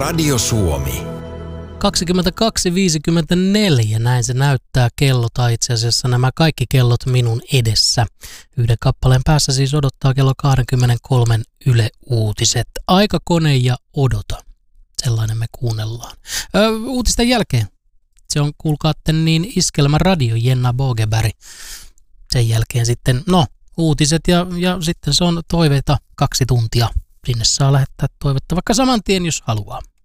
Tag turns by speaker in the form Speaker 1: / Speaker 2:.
Speaker 1: Radio Suomi.
Speaker 2: 22.54, näin se näyttää kello, tai itse asiassa nämä kaikki kellot minun edessä. Yhden kappaleen päässä siis odottaa kello 23 Yle Uutiset. Aikakone ja odota. Sellainen me kuunnellaan. Uutisten jälkeen. Se on, kuulkaatte, niin Iskelmä Radio, Jenna Bogeberg. Sen jälkeen sitten, uutiset ja sitten se on toiveita 2 tuntia. Sinne saa lähettää toivetta vaikka saman tien, jos haluaa.